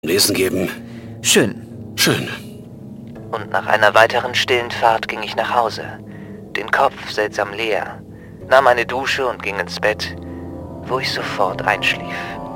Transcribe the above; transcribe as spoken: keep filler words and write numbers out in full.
Lesen geben. Schön. Schön. Und nach einer weiteren stillen Fahrt ging ich nach Hause, den Kopf seltsam leer, nahm eine Dusche und ging ins Bett, wo ich sofort einschlief.